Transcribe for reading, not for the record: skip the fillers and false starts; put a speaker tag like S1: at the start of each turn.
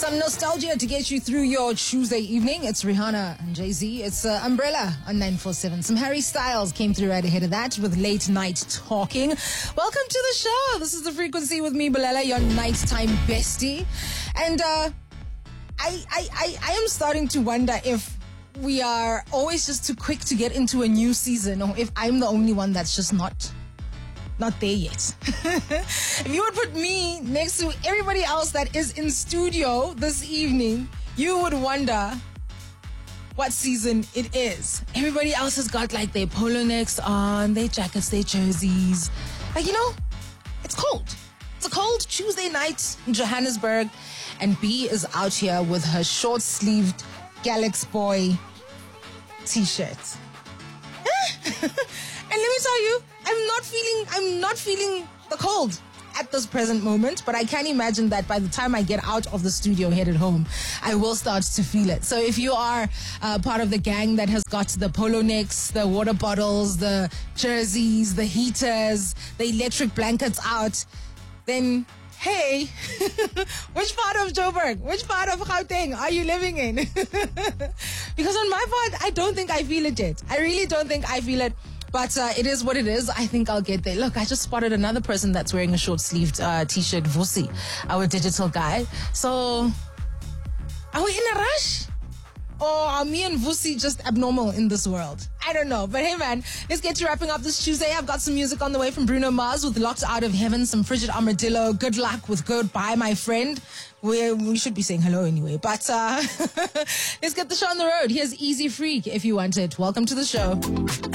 S1: Some nostalgia to get you through your Tuesday evening. It's Rihanna and Jay-Z. It's Umbrella on 947. Some Harry Styles came through right ahead of that with Late Night Talking. Welcome to the show. This is The Frequency with me, Balela, your nighttime bestie. And I am starting to wonder if we are always just too quick to get into a new season, or if I'm the only one that's just not there yet. If you would put me next to everybody else that is in studio this evening, you would wonder what season it is. Everybody else has got like their polo necks on, their jackets, their jerseys. Like, it's cold. It's a cold Tuesday night in Johannesburg, and B is out here with her short-sleeved Galaxy Boy t-shirt. And let me tell you, I'm not feeling the cold at this present moment, but I can imagine that by the time I get out of the studio headed home, I will start to feel it. So if you are part of the gang that has got the polo necks, the water bottles, the jerseys, the heaters, the electric blankets out, then hey, which part of Joburg, which part of Gauteng are you living in? Because on my part, I don't think I feel it yet. I really don't think I feel it. But it is what it is. I think I'll get there. Look, I just spotted another person that's wearing a short-sleeved t-shirt, Vusi, our digital guy. So, are we in a rush? Or are me and Vusi just abnormal in this world? I don't know. But hey, man, let's get to wrapping up this Tuesday. I've got some music on the way from Bruno Mars with Locked Out of Heaven, some Frigid Armadillo, Good Luck with Goodbye, my friend. We should be saying hello anyway. But let's get the show on the road. Here's Easy Freak if you want it. Welcome to the show.